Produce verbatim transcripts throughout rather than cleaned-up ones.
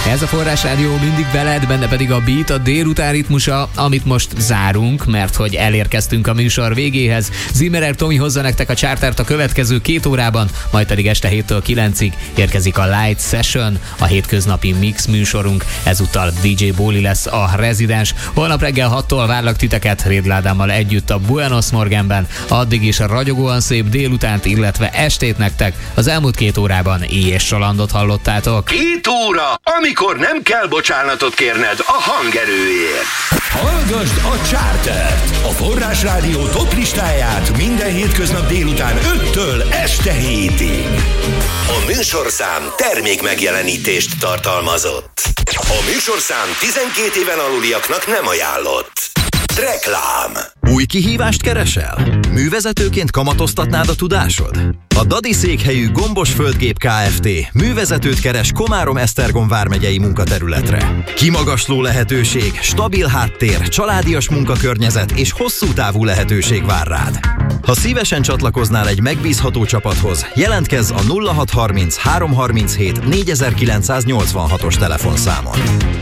Ez a Forrás Rádió mindig veled, benne pedig a Beat, a délután ritmusa, amit most zárunk, mert hogy elérkeztünk a műsor végéhez. Zimmerer Tomi hozza nektek a chartert a következő két órában, majd pedig este héttől kilencig érkezik a Light Session, a hétköznapi mix műsorunk. Ezúttal dé dzsé Bóli lesz a rezidens. Holnap reggel hattól várlak titeket Rédládámmal együtt a Buenos Morganben. Addig is a ragyogóan szép délutánt, illetve estét nektek. Az elmúlt két órában Éjjés Csalandot hallottátok. Két óra, amikor nem kell bocsánatot kérned a hangerőért. Hallgasd a Chartert, a Forrás Rádió top listáját minden hétköznap délután öttől este hétig. A műsorszám termék megjelenítést tartalmazott. A műsorszám tizenkét éven aluliaknak nem ajánlott. Reklám. Új kihívást keresel? Művezetőként kamatoztatnád a tudásod? A Dadi székhelyű Gombos Földgép Kft. Művezetőt keres Komárom-Esztergom vármegyei munkaterületre. Kimagasló lehetőség, stabil háttér, családias munkakörnyezet és hosszú távú lehetőség vár rád. Ha szívesen csatlakoznál egy megbízható csapathoz, jelentkezz a nulla hat harminc három harminchét négyezer-kilencszáznyolcvanhatos telefonszámon.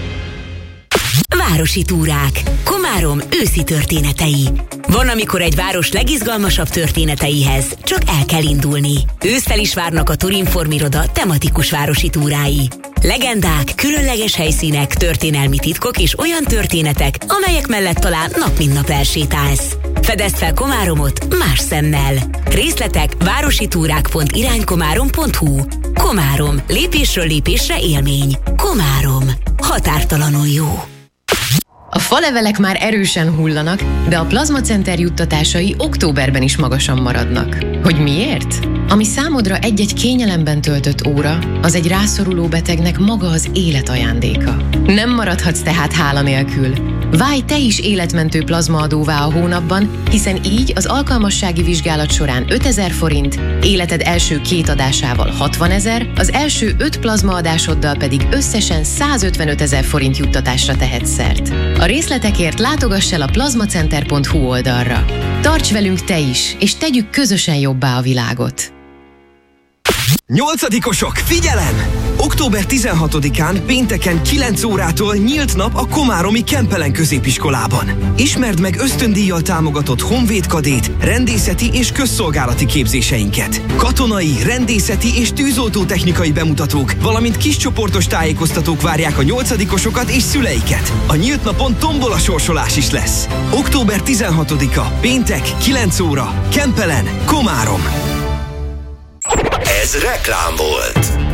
Városi túrák. Komárom őszi történetei. Van, amikor egy város legizgalmasabb történeteihez csak el kell indulni. Ősszel is várnak a Turinform iroda tematikus városi túrái. Legendák, különleges helyszínek, történelmi titkok és olyan történetek, amelyek mellett talán nap mint nap elsétálsz. Fedezd fel Komáromot más szemmel. Részletek várositúrák pont iránykomárom pont hu. Komárom. Lépésről lépésre élmény. Komárom. Határtalanul jó. A falevelek már erősen hullanak, de a Plazma Center juttatásai októberben is magasan maradnak. Hogy miért? Ami számodra egy-egy kényelemben töltött óra, az egy rászoruló betegnek maga az élet ajándéka. Nem maradhatsz tehát hála nélkül. Válj te is életmentő plazmaadóvá a hónapban, hiszen így az alkalmassági vizsgálat során ötezer forint, életed első két adásával hatvanezer, az első öt plazmaadásoddal pedig összesen százötvenötezer forint juttatásra tehetsz szert. A részletekért látogass el a plazmacenter pont hu oldalra. Tarts velünk te is, és tegyük közösen jobbá a világot! Nyolcadikosok, figyelem! október tizenhatodikán pénteken kilenc órától nyílt nap a komáromi Kempelen középiskolában. Ismerd meg ösztöndíjjal támogatott honvédkadét, rendészeti és közszolgálati képzéseinket. Katonai, rendészeti és tűzoltótechnikai bemutatók, valamint kiscsoportos tájékoztatók várják a nyolcadikosokat és szüleiket. A nyílt napon tombola sorsolás is lesz. október tizenhatodika, péntek, kilenc óra, Kempelen, Komárom. Ez reklám volt.